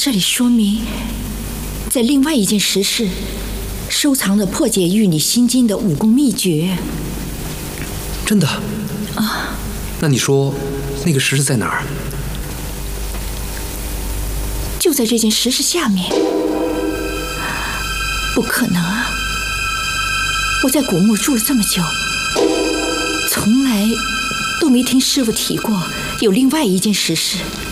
这里说明，在另外一件石室收藏了破解玉女心经的武功秘诀。 真的？ 啊， 那你说那个石室在哪儿？ 就在这件石室下面。不可能啊！我在古墓住了这么久，从来都没听师父提过有另外一件石室。